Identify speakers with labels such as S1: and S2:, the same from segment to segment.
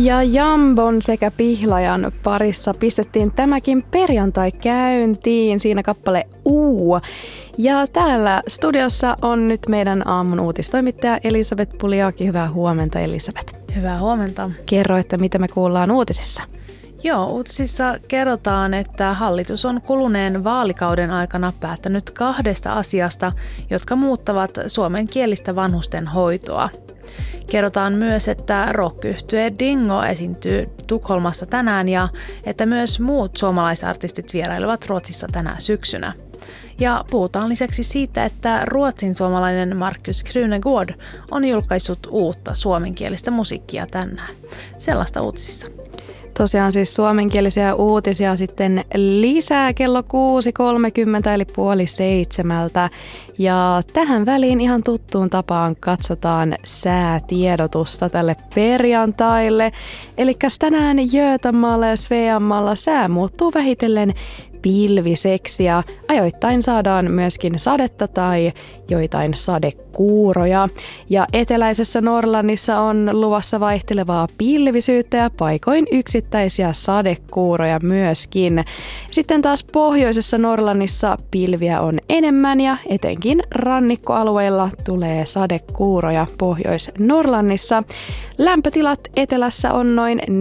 S1: Ja Jambon sekä Pihlajan parissa pistettiin tämäkin perjantai käyntiin, siinä kappale U. Ja täällä studiossa on nyt meidän aamun uutistoimittaja Elisabeth Puljaki. Hyvää huomenta, Elisabeth.
S2: Hyvää huomenta.
S1: Kerro, että mitä me kuullaan uutisissa.
S2: Joo, uutisissa kerrotaan, että hallitus on kuluneen vaalikauden aikana päättänyt 2 asiasta, jotka muuttavat suomenkielistä vanhusten hoitoa. Kerrotaan myös, että rock-yhtye Dingo esiintyy Tukholmassa tänään ja että myös muut suomalaisartistit vierailevat Ruotsissa tänä syksynä. Ja puhutaan lisäksi siitä, että ruotsin suomalainen Markus Krunegård on julkaissut uutta suomenkielistä musiikkia tänään. Sellaista uutisissa.
S1: Tosiaan siis suomenkielisiä uutisia sitten lisää kello 6.30 eli 6:30. Ja tähän väliin ihan tuttuun tapaan katsotaan säätiedotusta tälle perjantaille. Elikkäs tänään Götamaalla ja Sveanmaalla sää muuttuu vähitellen pilviseksi ja ajoittain saadaan myöskin sadetta tai joitain sadekuuroja. Ja eteläisessä Norrlannissa on luvassa vaihtelevaa pilvisyyttä ja paikoin yksittäisiä sadekuuroja myöskin. Sitten taas pohjoisessa Norrlannissa pilviä on enemmän ja etenkin rannikkoalueilla tulee sadekuuroja Pohjois-Norrlannissa. Lämpötilat etelässä on noin 14-19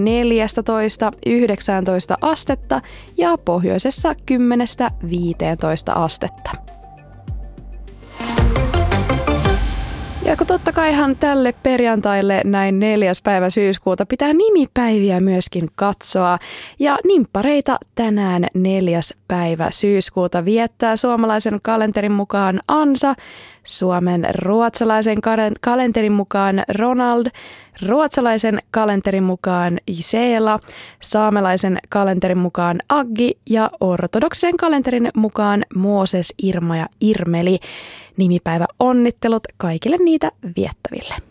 S1: astetta ja pohjoisessa 10-15 astetta. Ja kun totta kaihan tälle perjantaille näin 4. päivä syyskuuta pitää nimipäiviä myöskin katsoa. Ja nimppareita tänään 4. päivä syyskuuta viettää suomalaisen kalenterin mukaan Ansa, Suomen ruotsalaisen kalenterin mukaan Ronald, ruotsalaisen kalenterin mukaan Isela, saamelaisen kalenterin mukaan Aggi ja ortodoksisen kalenterin mukaan Mooses, Irma ja Irmeli. Nimipäivä onnittelut kaikille niitä viettäville.